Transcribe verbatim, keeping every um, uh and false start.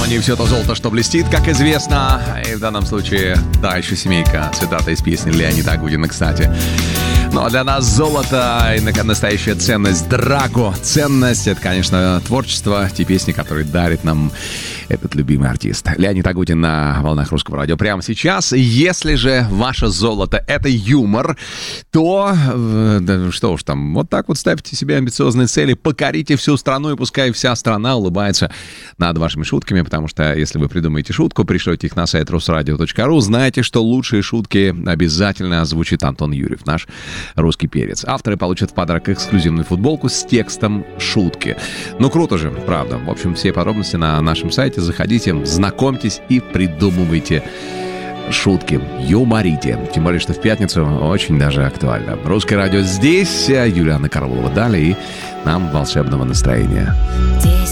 не все то золото, что блестит, как известно. И в данном случае, да, еще семейка. Цитата из песни Леонида Агутина, кстати. Но для нас золото и настоящая ценность, драго, ценность — это, конечно, творчество, те песни, которые дарит нам этот любимый артист. Леонид Агутин на волнах Русского радио прямо сейчас. Если же ваше золото — это юмор, то, да, что уж там, вот так вот ставьте себе амбициозные цели, покорите всю страну, и пускай вся страна улыбается над вашими шутками, потому что если вы придумаете шутку, пришлете их на сайт русрадио точка ру, знайте, что лучшие шутки обязательно озвучит Антон Юрьев, наш русский перец. Авторы получат в подарок эксклюзивную футболку с текстом шутки. Ну, круто же, правда. В общем, все подробности на нашем сайте. Заходите, знакомьтесь и придумывайте шутки, юморите. Тем более, что в пятницу очень даже актуально. Русское радио здесь. Юлиана Караулова далее. И нам волшебного настроения.